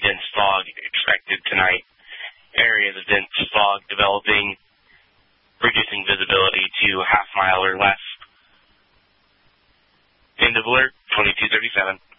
dense fog expected tonight. Areas of dense fog developing, reducing visibility to half mile or less. End of alert, 2237.